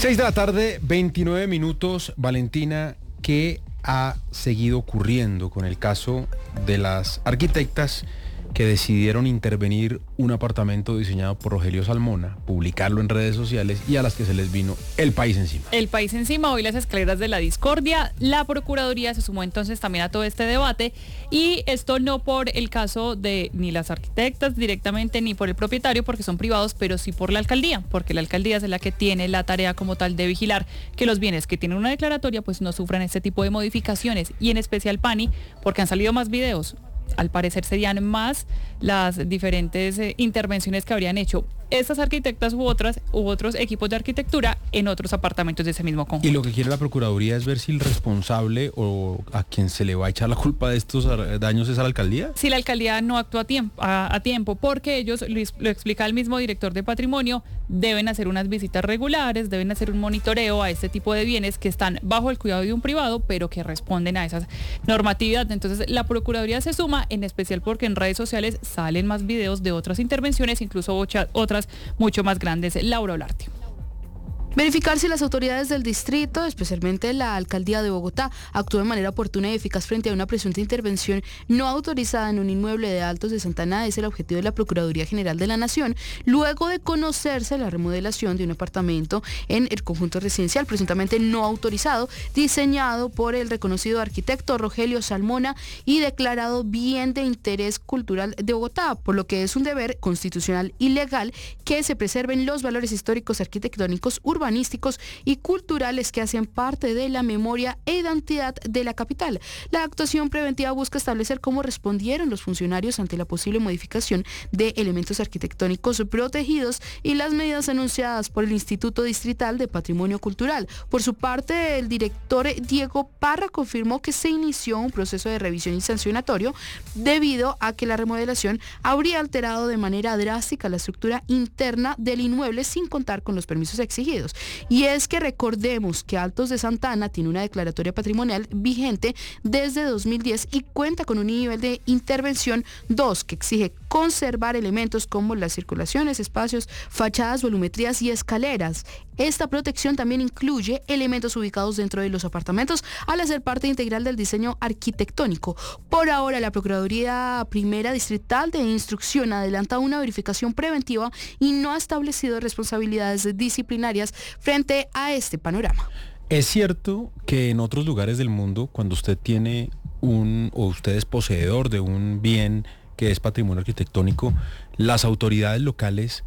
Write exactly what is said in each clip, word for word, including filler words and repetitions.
seis de la tarde, veintinueve minutos. Valentina, ¿qué ha seguido ocurriendo con el caso de las arquitectas que decidieron intervenir un apartamento diseñado por Rogelio Salmona, publicarlo en redes sociales y a las que se les vino el país encima? El país encima, hoy las escaleras de la discordia. La Procuraduría se sumó entonces también a todo este debate, y esto no por el caso de ni las arquitectas directamente ni por el propietario, porque son privados, pero sí por la alcaldía, porque la alcaldía es la que tiene la tarea como tal de vigilar que los bienes que tienen una declaratoria pues no sufran este tipo de modificaciones, y en especial Pani, porque han salido más videos. Al parecer serían más las diferentes eh, intervenciones que habrían hecho estas arquitectas u otras u otros equipos de arquitectura en otros apartamentos de ese mismo conjunto. Y lo que quiere la Procuraduría es ver si el responsable o a quien se le va a echar la culpa de estos daños es a la alcaldía. Si la alcaldía no actúa a tiempo, a, a tiempo porque ellos, lo, lo explica el mismo director de patrimonio, deben hacer unas visitas regulares, deben hacer un monitoreo a este tipo de bienes que están bajo el cuidado de un privado, pero que responden a esas normatividades. Entonces la Procuraduría se suma, en especial porque en redes sociales salen más videos de otras intervenciones, incluso otras mucho más grandes. Laura Olarte. Verificar si las autoridades del distrito, especialmente la alcaldía de Bogotá, actúan de manera oportuna y eficaz frente a una presunta intervención no autorizada en un inmueble de Altos de Santana es el objetivo de la Procuraduría General de la Nación, luego de conocerse la remodelación de un apartamento en el conjunto residencial presuntamente no autorizado, diseñado por el reconocido arquitecto Rogelio Salmona y declarado bien de interés cultural de Bogotá, por lo que es un deber constitucional y legal que se preserven los valores históricos, arquitectónicos, urbanos, urbanísticos y culturales que hacen parte de la memoria e identidad de la capital. La actuación preventiva busca establecer cómo respondieron los funcionarios ante la posible modificación de elementos arquitectónicos protegidos y las medidas anunciadas por el Instituto Distrital de Patrimonio Cultural. Por su parte, el director Diego Parra confirmó que se inició un proceso de revisión y sancionatorio debido a que la remodelación habría alterado de manera drástica la estructura interna del inmueble sin contar con los permisos exigidos. Y es que recordemos que Altos de Santana tiene una declaratoria patrimonial vigente desde dos mil diez y cuenta con un nivel de intervención dos que exige conservar elementos como las circulaciones, espacios, fachadas, volumetrías y escaleras. Esta protección también incluye elementos ubicados dentro de los apartamentos al hacer parte integral del diseño arquitectónico. Por ahora, la Procuraduría Primera Distrital de Instrucción adelanta una verificación preventiva y no ha establecido responsabilidades disciplinarias frente a este panorama. Es cierto que en otros lugares del mundo, cuando usted tiene un, o usted es poseedor de un bien que es patrimonio arquitectónico, las autoridades locales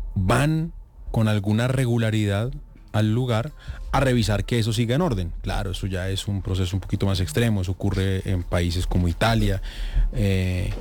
van con alguna regularidad al lugar a revisar que eso siga en orden. Claro, eso ya es un proceso un poquito más extremo, eso ocurre en países como Italia, eh,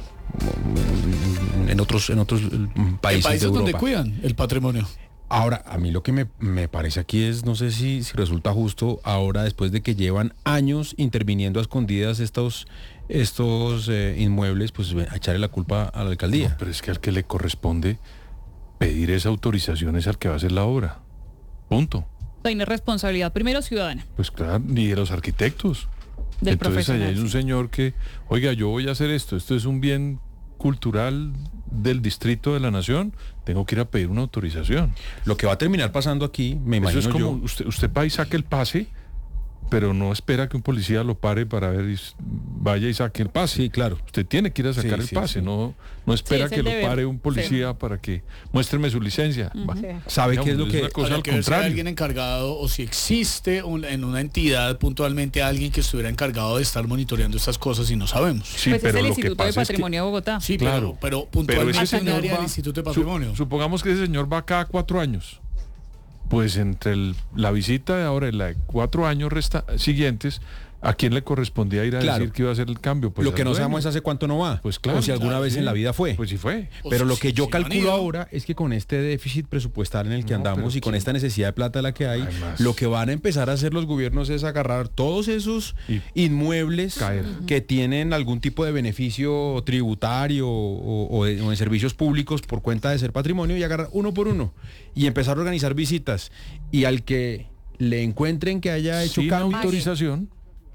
en otros, en otros países, países de Europa. donde cuidan el patrimonio. Ahora, a mí lo que me, me parece aquí es, no sé si, si resulta justo ahora, después de que llevan años interviniendo a escondidas estos, estos eh, inmuebles, pues a echarle la culpa a la alcaldía. No, pero es que al que le corresponde pedir esa autorización es al que va a hacer la obra. Punto. Tiene responsabilidad primero ciudadana. Pues claro, ni de los arquitectos. Del Entonces allá hay un sí. señor que, oiga, yo voy a hacer esto, esto es un bien cultural del distrito de la nación, tengo que ir a pedir una autorización. Lo que va a terminar pasando aquí, me imagino Eso es como, yo... usted, usted va y saque el pase, pero no espera que un policía lo pare para ver y vaya y saque el pase. Sí, claro. Usted tiene que ir a sacar Sí, el sí, pase, sí. no, no espera Sí, que lo deber. pare un policía Sí. para que muéstreme su licencia. Va. Sí. ¿Sabe Digamos, qué es lo es que...? una cosa Habría al que ver si hay contrario. alguien encargado o si existe un, en una entidad puntualmente alguien que estuviera encargado de estar monitoreando estas cosas y no sabemos. Sí, Pues es pero el lo que Instituto de pasa es que- Patrimonio de Bogotá. Sí, Claro. pero, pero Pero puntualmente ese en el señor área va- del Instituto de su- Patrimonio. supongamos que ese señor va cada cuatro años. Pues entre el- la visita de ahora y la de cuatro años resta, siguientes, ¿a quién le correspondía ir a Claro. decir que iba a hacer el cambio? Pues lo que al no dueño. sabemos es hace cuánto no va. Pues claro, o si alguna claro, vez sí. en la vida fue. Pues sí fue. O Pero si- lo que si- yo si no han calculo ido. ahora es que con este déficit presupuestal en el que No, andamos pero y con ¿quién? esta necesidad de plata la que hay, Además. lo que van a empezar a hacer los gobiernos es agarrar todos esos Y inmuebles caer. que tienen algún tipo de beneficio tributario o, o de, o en servicios públicos por cuenta de ser patrimonio y agarrar uno por uno y empezar a organizar visitas, y al que le encuentren que haya hecho sin cambios, autorización,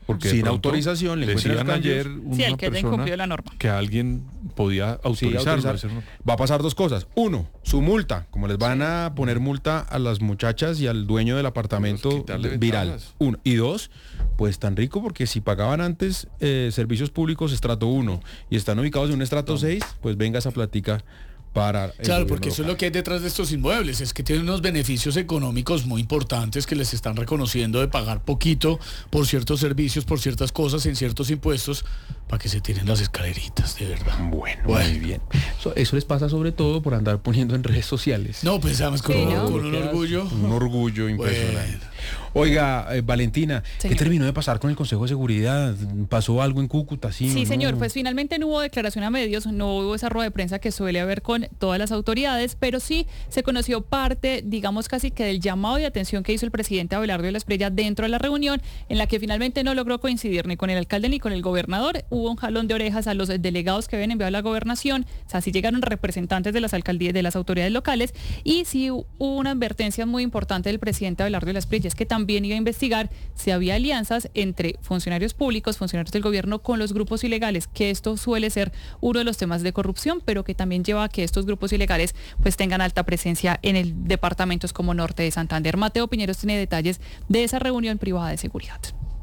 Porque de sin pronto autorización le encuentran decían los cambios. ayer una Sí, el que haya persona incumplido la norma. que alguien podía Sí, autorizarlo. autorizar. a hacer una- Va a pasar dos cosas. Uno, su multa, como les van a poner multa a las muchachas y al dueño del apartamento Pues quitarle viral. ventajas. Uno. Y dos, pues tan rico porque si pagaban antes eh, servicios públicos estrato uno y están ubicados en un estrato seis, pues venga esa platica para el Claro, gobierno porque eso es local. lo que hay detrás de estos inmuebles, es que tienen unos beneficios económicos muy importantes que les están reconociendo de pagar poquito por ciertos servicios, por ciertas cosas, en ciertos impuestos, para que se tiren las escaleritas, de verdad. Bueno, Bueno. muy bien. Eso, eso les pasa sobre todo por andar poniendo en redes sociales. No, pues además con, Sí, un- ¿no? con un orgullo. Un orgullo impresionante. Bueno. Oiga, eh, Valentina, ¿qué Señor. terminó de pasar con el Consejo de Seguridad? ¿Pasó algo en Cúcuta? Sí, Sí, o señor, no? pues finalmente no hubo declaración a medios, no hubo esa rueda de prensa que suele haber con todas las autoridades, pero sí se conoció parte, digamos casi que del llamado de atención que hizo el presidente Abelardo de la Espriella dentro de la reunión, en la que finalmente no logró coincidir ni con el alcalde ni con el gobernador. Hubo un jalón de orejas a los delegados que habían enviado a la gobernación, o sea, sí llegaron representantes de las alcaldías, de las autoridades locales, y sí hubo una advertencia muy importante del presidente Abelardo de la Espriella, es que también iba a investigar si había alianzas entre funcionarios públicos, funcionarios del gobierno con los grupos ilegales, que esto suele ser uno de los temas de corrupción, pero que también lleva a que estos grupos ilegales pues tengan alta presencia en el departamentos como Norte de Santander. Mateo Piñeros tiene detalles de esa reunión privada de seguridad.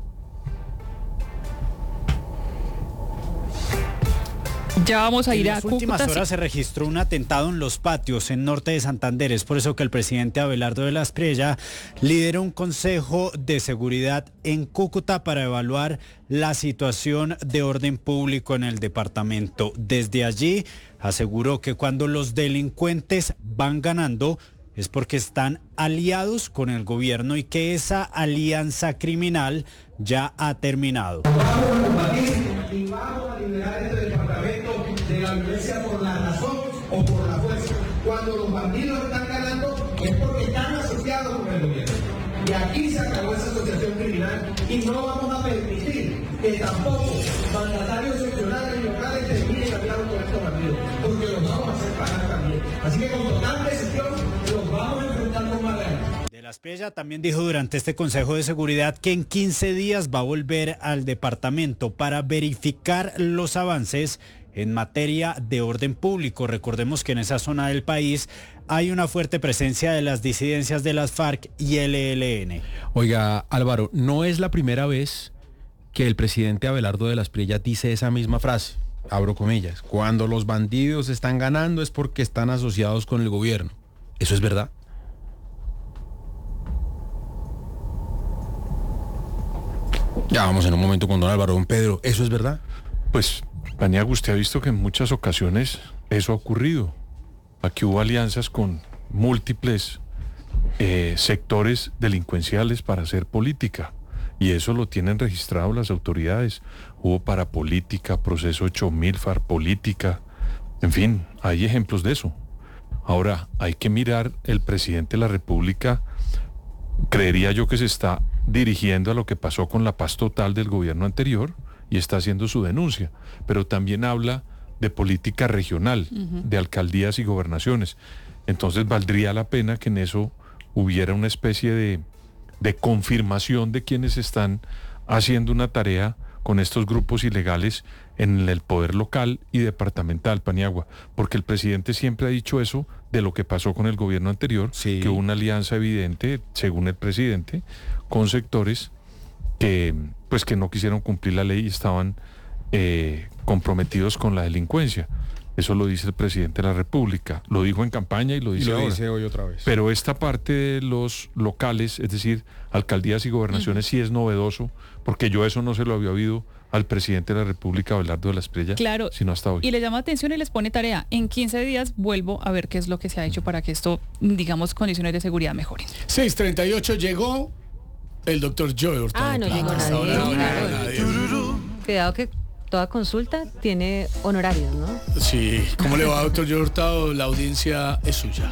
Ya vamos a En ir a las últimas Cúcuta. horas se registró un atentado en Los Patios, en Norte de Santander. Es por eso que el presidente Abelardo de la Espriella lideró un consejo de seguridad en Cúcuta para evaluar la situación de orden público en el departamento. Desde allí aseguró que cuando los delincuentes van ganando es porque están aliados con el gobierno y que esa alianza criminal ya ha terminado. Y vamos a liberar este departamento de la violencia por la razón o por la fuerza. Cuando los bandidos están ganando es porque están asociados con el gobierno. Y aquí se acabó esa asociación criminal y no vamos a permitir que tampoco mandatarios seccionales y locales terminen aliados con estos bandidos, porque los vamos a hacer pagar también. Así que con total decisión los vamos a enfrentar con más ganas. De la Espriella también dijo durante este Consejo de Seguridad que en quince días va a volver al departamento para verificar los avances en materia de orden público. Recordemos que en esa zona del país hay una fuerte presencia de las disidencias de las FARC y L L N. Oiga, Álvaro, no es la primera vez que el presidente Abelardo de la Espriella dice esa misma frase, abro comillas, cuando los bandidos están ganando es porque están asociados con el gobierno. ¿Eso es verdad? Ya vamos en un momento con don Álvaro. Don Pedro, ¿eso es verdad? Pues, Paniagua, usted ha visto que en muchas ocasiones eso ha ocurrido. Aquí hubo alianzas con múltiples eh, sectores delincuenciales para hacer política. Y eso lo tienen registrado las autoridades. Hubo parapolítica, proceso ocho mil, farpolítica. En fin, hay ejemplos de eso. Ahora, hay que mirar, el presidente de la República, creería yo que se está dirigiendo a lo que pasó con la paz total del gobierno anterior y está haciendo su denuncia, pero también habla de política regional, uh-huh. de alcaldías y gobernaciones. Entonces valdría la pena que en eso hubiera una especie de, de confirmación de quienes están haciendo una tarea con estos grupos ilegales en el poder local y departamental, Paniagua, porque el presidente siempre ha dicho eso de lo que pasó con el gobierno anterior, sí. que hubo una alianza evidente, según el presidente, con sectores que, pues, que no quisieron cumplir la ley y estaban eh, comprometidos con la delincuencia. Eso lo dice el presidente de la República, lo dijo en campaña y lo dice y lo ahora. dice hoy otra vez. Pero esta parte de los locales, es decir, alcaldías y gobernaciones, uh-huh. sí es novedoso, porque yo eso no se lo había oído al presidente de la República, Abelardo de la Espriella, claro, sino hasta hoy. Y le llama atención y les pone tarea. En quince días vuelvo a ver qué es lo que se ha hecho para que esto, digamos, condiciones de seguridad mejoren. seis treinta y ocho llegó el doctor Joe Hurtado. Ah, no llegó nadie. No, no, no, nadie. Cuidado que toda consulta tiene honorarios, ¿no? Sí. ¿Cómo le va, doctor Joe Hurtado? La audiencia es suya.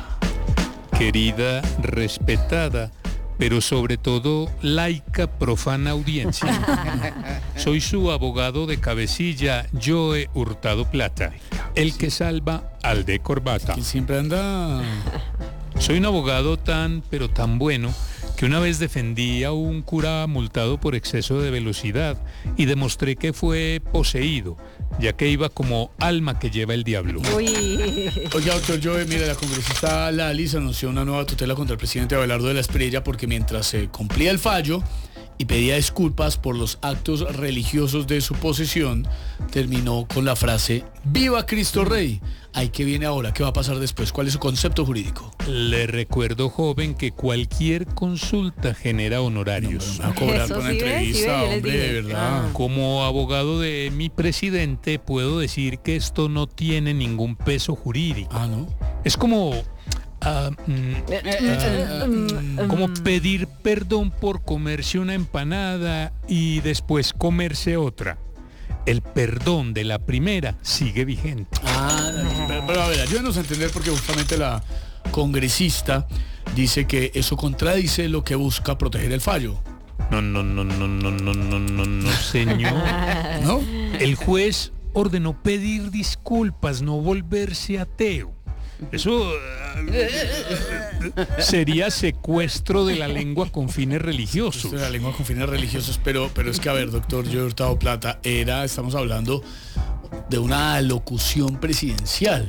Querida, respetada, pero sobre todo laica, profana audiencia. Soy su abogado de cabecilla, Joe Hurtado Plata, el que salva al de corbata. Que siempre anda... Soy un abogado tan, pero tan bueno, que una vez defendí a un cura multado por exceso de velocidad y demostré que fue poseído, ya que iba como alma que lleva el diablo. Uy. Oiga, doctor Joe, mire, la congresista Lalis anunció una nueva tutela contra el presidente Abelardo de la Espriella porque mientras se cumplía el fallo y pedía disculpas por los actos religiosos de su posesión, terminó con la frase ¡Viva Cristo Rey! ¿Ahí qué viene ahora? ¿Qué va a pasar después? ¿Cuál es su concepto jurídico? Le recuerdo, joven, que cualquier consulta genera honorarios. No, me va a cobrar Eso por una sí, ¿ves? entrevista, Sí, ¿ves? Yo les hombre, dije. de verdad. Ah. Como abogado de mi presidente, puedo decir que esto no tiene ningún peso jurídico. Ah, ¿no? Es como... ah, mm, ah, Mm, como mm. pedir perdón por comerse una empanada y después comerse otra. El perdón de la primera sigue vigente. Ah, pero, pero a ver, ayúdenos a entender porque justamente la congresista dice que eso contradice lo que busca proteger el fallo. No, no, no, no, no, no, no, no, no, señor. ¿No? El juez ordenó pedir disculpas, no volverse ateo. Eso eh, sería secuestro de la lengua con fines religiosos. Esto de la lengua con fines religiosos, pero, pero es que, a ver, doctor Joe Hurtado Plata, era, estamos hablando de una alocución presidencial.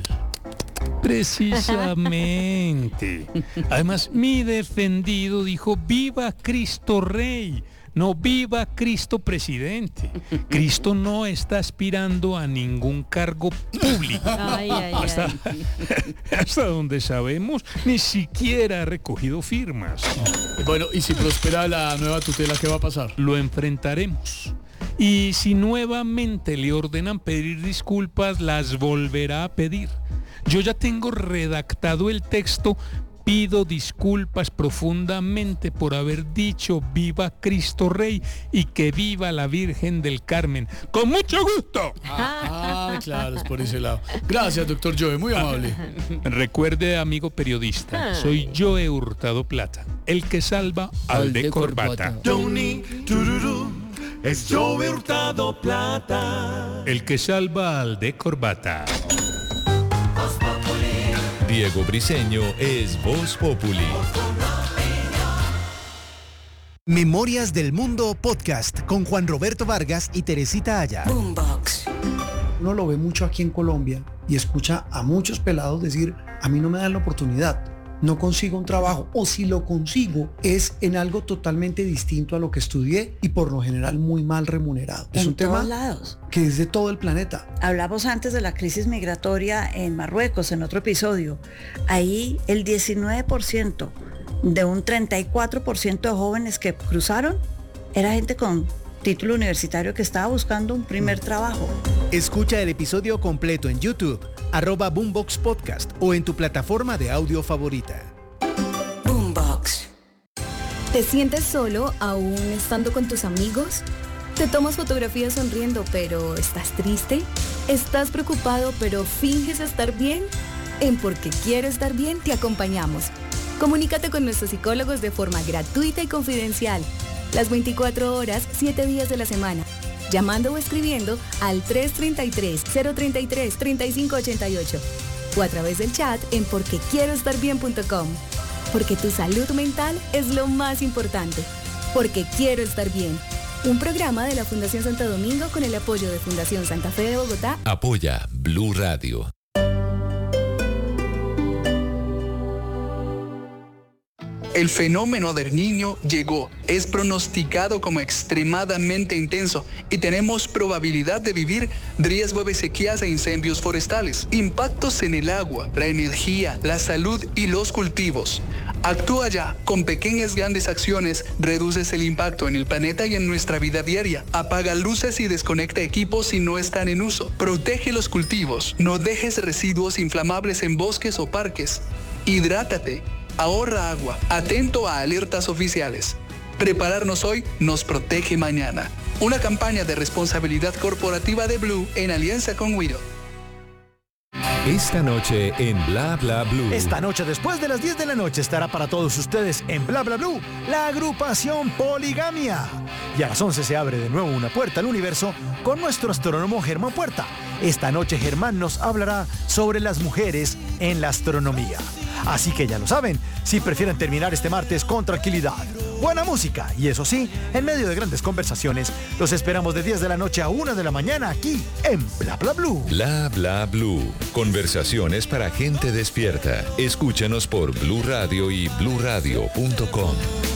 Precisamente. Además, mi defendido dijo, ¡viva Cristo Rey! No, viva Cristo Presidente. Cristo no está aspirando a ningún cargo público. Ay, ay, Hasta, ay. hasta donde sabemos, ni siquiera ha recogido firmas. Bueno, y si prospera la nueva tutela, ¿qué va a pasar? Lo enfrentaremos. Y si nuevamente le ordenan pedir disculpas, las volverá a pedir. Yo ya tengo redactado el texto. Pido disculpas profundamente por haber dicho viva Cristo Rey y que viva la Virgen del Carmen. ¡Con mucho gusto! Ah, claro, es por ese lado. Gracias, doctor Joe, muy amable. Recuerde, amigo periodista, soy Joe Hurtado Plata, el que salva al de corbata. Johnny Tururú, es Joe Hurtado Plata. El que salva al de corbata. Diego Briseño es Voz Populi. Memorias del Mundo Podcast con Juan Roberto Vargas y Teresita Aya. Boombox. Uno lo ve mucho aquí en Colombia y escucha a muchos pelados decir, a mí no me dan la oportunidad, no consigo un trabajo, o si lo consigo es en algo totalmente distinto a lo que estudié y por lo general muy mal remunerado. Es En un tema todos lados. que es de todo el planeta. Hablamos antes de la crisis migratoria en Marruecos, en otro episodio. Ahí el diecinueve por ciento de un treinta y cuatro por ciento de jóvenes que cruzaron era gente con título universitario que estaba buscando un primer trabajo. Escucha el episodio completo en YouTube, arroba Boombox Podcast o en tu plataforma de audio favorita. Boombox. ¿Te sientes solo aún estando con tus amigos? ¿Te tomas fotografías sonriendo pero estás triste? ¿Estás preocupado pero finges estar bien? En Porque Quiero Estar Bien te acompañamos. Comunícate con nuestros psicólogos de forma gratuita y confidencial. Las veinticuatro horas, siete días de la semana. Llamando o escribiendo al tres tres tres, cero tres tres, tres cinco ocho ocho o a través del chat en porque quiero estar bien punto com. Porque tu salud mental es lo más importante. Porque Quiero Estar Bien. Un programa de la Fundación Santo Domingo con el apoyo de Fundación Santa Fe de Bogotá. Apoya Blue Radio. El fenómeno del Niño llegó, es pronosticado como extremadamente intenso y tenemos probabilidad de vivir riesgo de sequías e incendios forestales, impactos en el agua, la energía, la salud y los cultivos. Actúa ya, con pequeñas grandes acciones reduces el impacto en el planeta y en nuestra vida diaria. Apaga luces y desconecta equipos si no están en uso. Protege los cultivos, no dejes residuos inflamables en bosques o parques. Hidrátate. Ahorra agua, atento a alertas oficiales. Prepararnos hoy nos protege mañana. Una campaña de responsabilidad corporativa de Blue en alianza con Wido. Esta noche en Bla Bla Blue. Esta noche, después de las diez de la noche, estará para todos ustedes en Bla Bla Blue la agrupación Poligamia. Y a las once se abre de nuevo una puerta al universo con nuestro astrónomo Germán Puerta. Esta noche Germán nos hablará sobre las mujeres en la astronomía. Así que ya lo saben, si prefieren terminar este martes con tranquilidad. Buena música y eso sí, en medio de grandes conversaciones, los esperamos de diez de la noche a una de la mañana aquí en Bla Bla Blue. Bla Bla Blue. Conversaciones para gente despierta. Escúchanos por Blue Radio y blue radio punto com.